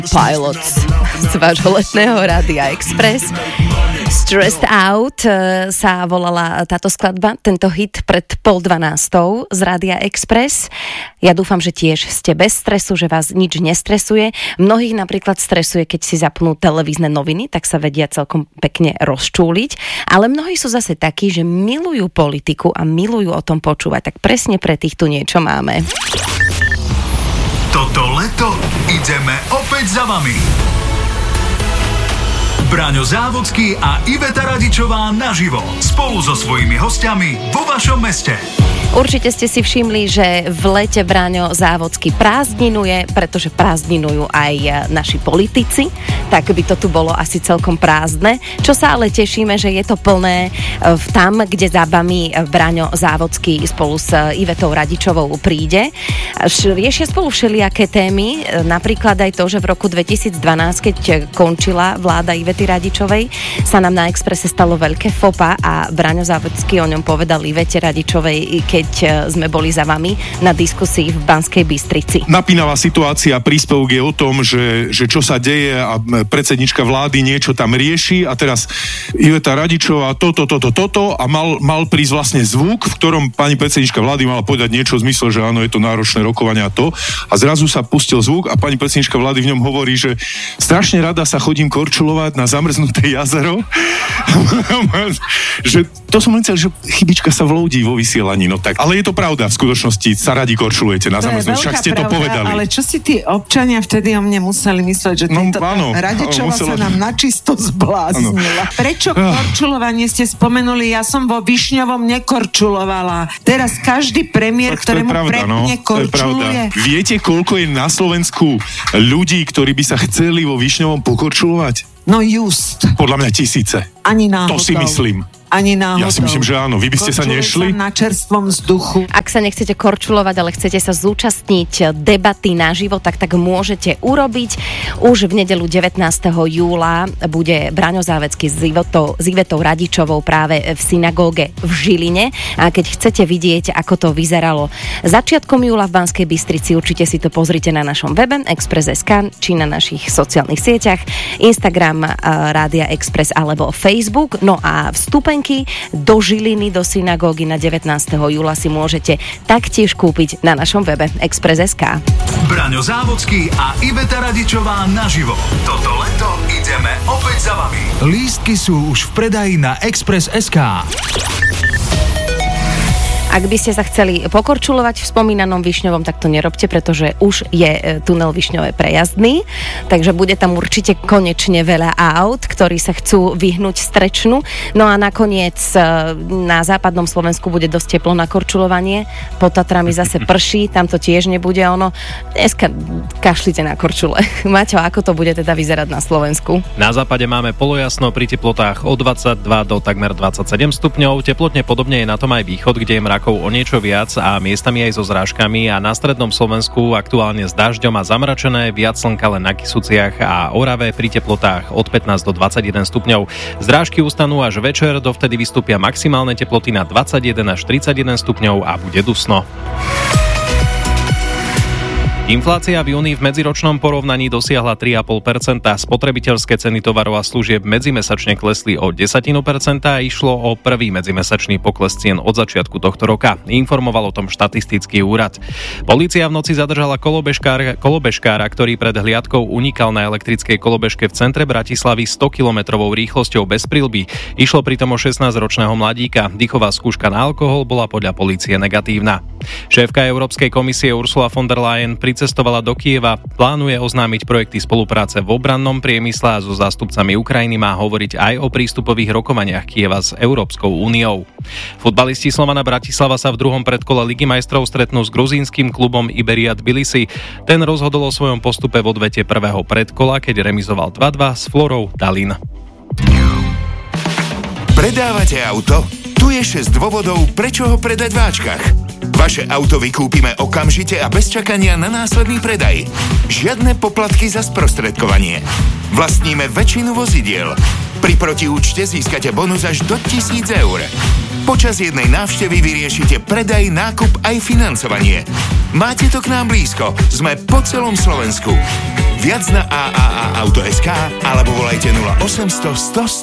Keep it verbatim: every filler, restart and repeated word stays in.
Pilots z vášho letného Rádia Express. Stressed Out sa volala táto skladba, tento hit pred pol dvanástou z Rádia Express. Ja dúfam, že tiež ste bez stresu, že vás nič nestresuje. Mnohých napríklad stresuje, keď si zapnú televízne noviny, tak sa vedia celkom pekne rozčúliť. Ale mnohí sú zase takí, že milujú politiku a milujú o tom počúvať. Tak presne pre tých tu niečo máme. Toto leto ideme opäť za vami. Braňo Závodský a Iveta Radičová naživo spolu so svojimi hostiami vo vašom meste. Určite ste si všimli, že v lete Braňo Závodský prázdninuje, pretože prázdninujú aj naši politici, tak by to tu bolo asi celkom prázdne. Čo sa ale tešíme, že je to plné tam, kde za vami Braňo Závodský spolu s Ivetou Radičovou príde. Riešia spolu všelijaké témy, napríklad aj to, že v roku dvetisícdvanásť, keď končila vláda Ivety Radičovej, sa nám na Expresse stalo veľké fopa a Braňo Závodský o ňom povedal Ivete Radičovej, keď sme boli za vami na diskusii v Banskej Bystrici. Napínavá situácia, príspevok je o tom, že, že čo sa deje a predsednička vlády niečo tam rieši a teraz Iveta Radičová toto, toto, toto a mal, mal prísť vlastne zvuk, v ktorom pani predsednička vlády mala povedať niečo v zmysle, že áno, je to náročné rokovanie a to. A zrazu sa pustil zvuk a pani predsednička vlády v ňom hovorí, že strašne rada sa chodím korčulovať na zamrznuté jazero. Že to som len chcel, že chybička sa vloudí vo vysielaní, no tak. Ale je to pravda, v skutočnosti sa radi korčulujete na zamrznuté, však ste pravda, to povedali. Ale čo si tí občania vtedy o mne museli mysleť, že no, týto áno, Radičová musela... sa nám načisto zbláznila. Áno. Prečo korčulovanie ste spomenuli? Ja som vo Višňovom nekorčulovala. Teraz každý premiér, tak ktorému pravda, prepne no, korčuluje. Viete, koľko je na Slovensku ľudí, ktorí by sa chceli vo Višňovom pokorčulovať? No just. Podľa mňa tisíce. Ani náhodou. To si myslím. Ani náhodou. Ja si myslím, že áno. Vy by ste sa nešli? Sa na čerstvom vzduchu. Ak sa nechcete korčulovať, ale chcete sa zúčastniť debaty naživo, tak tak môžete urobiť. Už v nedeľu devätnásteho júla bude Braňo Závodský s Ivetou, s Ivetou Radičovou práve v synagóge v Žiline. A keď chcete vidieť, ako to vyzeralo začiatkom júla v Banskej Bystrici, určite si to pozrite na našom webe Express bodka es ká či na našich sociálnych sieťach Instagram, Rádia Express alebo Facebook. No a vstupenky do Žiliny, do synagógy na devätnásteho júla si môžete taktiež kúpiť na našom webe Express bodka es ká. Braňo Závodský a Iveta Radičová naživo. Toto leto ideme opäť za vami. Lístky sú už v predaji na Express bodka es ká. Ak by ste sa chceli pokorčulovať v spomínanom Višňovom, tak to nerobte, pretože už je tunel Višňové prejazdný, takže bude tam určite konečne veľa aut, ktorí sa chcú vyhnúť strečnu. No a nakoniec na západnom Slovensku bude dosť teplo na korčulovanie, pod Tatrami zase prší, tam to tiež nebude ono. Dneska kašlite na korčule. Maťo, ako to bude teda vyzerať na Slovensku? Na západe máme polojasno pri teplotách od dvadsaťdva do takmer dvadsaťsedem stupňov, teplotne podobne je na tom aj východ, kde je mrak o niečo viac a miestami aj so zrážkami a na strednom Slovensku aktuálne s dažďom a zamračené, viac slnka len na Kysuciach a Orave pri teplotách od pätnásť do dvadsaťjeden stupňov. Zrážky ustanú až večer, dovtedy vystúpia maximálne teploty na dvadsaťjeden až tridsaťjeden stupňov a bude dusno. Inflácia v júni v medziročnom porovnaní dosiahla tri celé päť percenta. Spotrebiteľské ceny tovarov a služieb medzimesačne klesli o desatinu percenta a išlo o prvý medzimesačný pokles cien od začiatku tohto roka. Informoval o tom štatistický úrad. Polícia v noci zadržala kolobežkára, kolobežkára, ktorý pred hliadkou unikal na elektrickej kolobežke v centre Bratislavy sto kilometrovou rýchlosťou bez prilby. Išlo pritom o šestnásťročného mladíka. Dýchová skúška na alkohol bola podľa polície negatívna. Šéfka Európskej komisie Ursula von der Leyen pricestovala do Kyjeva, plánuje oznámiť projekty spolupráce v obrannom priemysle a so zástupcami Ukrajiny má hovoriť aj o prístupových rokovaniach Kyjeva s Európskou úniou. Futbalisti Slovana Bratislava sa v druhom predkole Ligy majstrov stretnú s gruzínskym klubom Iberia Tbilisi. Ten rozhodol o svojom postupe v odvete prvého predkola, keď remizoval dva dva s Florou Tallinn. Predávate auto? Tu je šesť dôvodov, prečo ho predať v Ačkach. V Vaše auto vykúpime okamžite a bez čakania na následný predaj. Žiadne poplatky za sprostredkovanie. Vlastníme väčšinu vozidiel. Pri protiúčte získate bonus až do tisíc eur. Počas jednej návštevy vyriešite predaj, nákup aj financovanie. Máte to k nám blízko. Sme po celom Slovensku. Viac na a a a auto bodka es ká alebo volajte nula osem nula nula sto